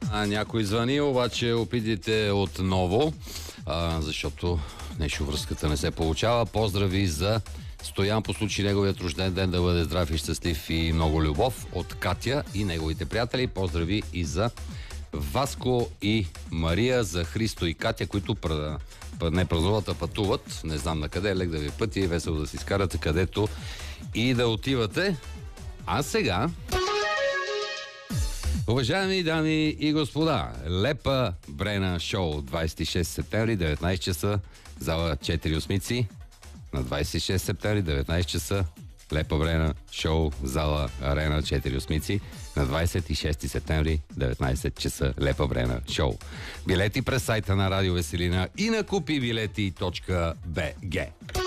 Някой звъни, обаче опитайте отново, защото нещо връзката не се получава. Поздрави за Стоян по случай неговият рожден ден, да бъде здрав и щастлив и много любов от Катя и неговите приятели. Поздрави и за Васко и Мария, за Христо и Катя, които не празнуват, а пътуват. Не знам на къде, лек да ви пъти, весело да си изкарате където и да отивате. А сега, уважаеми дами и господа, Лепа Брена шоу, 26 септември, 19 часа, зала 4 осмици. На 26 септември, 19 часа, Лепа Брена шоу, зала Арена 4 осмици. На 26 септември, 19 часа, Лепа Брена шоу. Билети през сайта на Радио Веселина и на купибилети.bg.